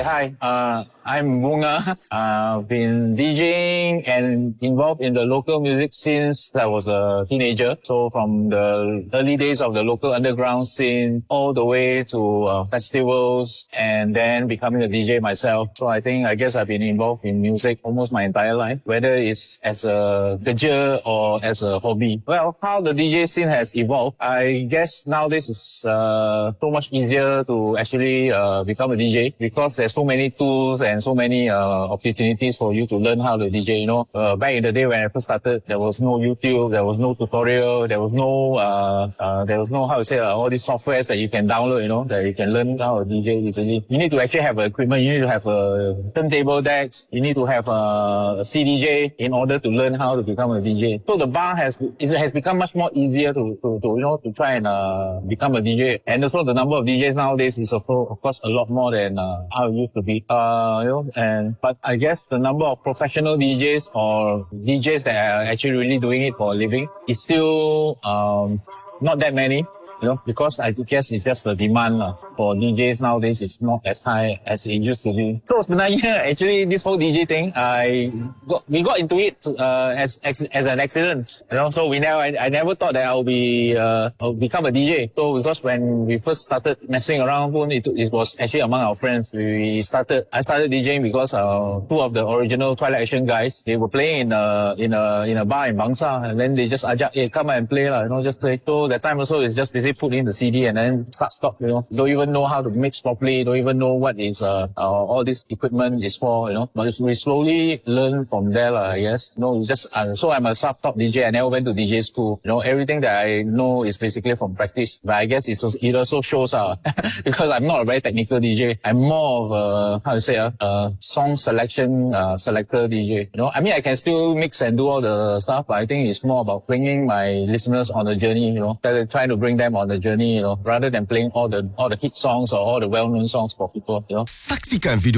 hi. I'm Bunga. I've been DJing and involved in the local music since I was a teenager. So from the early days of the local underground scene all the way to festivals and then becoming a DJ myself. So I guess I've been involved in music almost my entire life, whether it's as a career or as a hobby. Well, how the DJ scene has evolved, I guess nowadays is so much easier to actually become a DJ because there's so many tools and so many opportunities for you to learn how to DJ. Back in the day when I first started, there was no YouTube, there was no tutorial, there was no all these softwares that you can download, that you can learn how to DJ easily. You need to actually have equipment, you need to have a turntable decks, you need to have a CDJ in order to learn how to become a DJ. So the bar has become much more easier to try and become a DJ. And also the number of DJs nowadays is of course a lot more than how it used to be. But I guess the number of professional DJs or DJs that are actually really doing it for a living is still not that many. Because I guess it's just the demand for DJs nowadays is not as high as it used to be. So sebenarnya, actually, this whole DJ thing, we got into it as an accident. So I never thought that I'll become a DJ. So because when we first started messing around, it was actually among our friends. I started DJing because two of the original Twilight Action guys, they were playing in a bar in Bangsa, and then they just ajak, hey, come and play just play. So that time also is just basically put in the CD and then stop. Don't even know how to mix properly, don't even know what is all this equipment is for, But we slowly learn from there, I guess. So I'm a self-taught DJ. I never went to DJ school. Everything that I know is basically from practice. But I guess it also shows because I'm not a very technical DJ. I'm more of a song selection selector DJ. I can still mix and do all the stuff, but I think it's more about bringing my listeners on the journey, trying to bring them on the journey, rather than playing all the hit songs or all the well-known songs for people, Saksikan video